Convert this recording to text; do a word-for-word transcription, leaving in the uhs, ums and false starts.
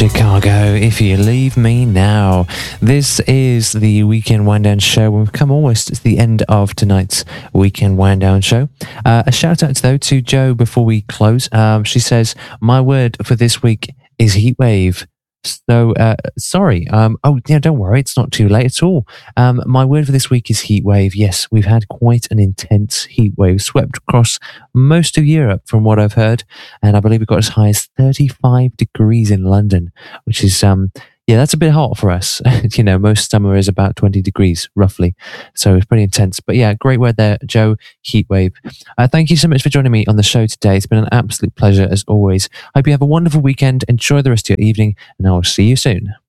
Chicago, if you leave me now. This is the Weekend Wind Down Show. We've come almost to the end of tonight's Weekend Wind Down Show. Uh, a shout out, though, to Jo before we close. Um, she says, my word for this week is heatwave. So, uh, sorry. Um, oh, yeah, don't worry. It's not too late at all. Um, my word for this week is heatwave. Yes, we've had quite an intense heatwave swept across most of Europe, from what I've heard. And I believe it got as high as thirty-five degrees in London, which is, um, yeah, that's a bit hot for us. You know, most summer is about twenty degrees, roughly. So it's pretty intense. But yeah, great word there, Jo. Heatwave. Uh, thank you so much for joining me on the show today. It's been an absolute pleasure as always. Hope you have a wonderful weekend. Enjoy the rest of your evening, and I will see you soon.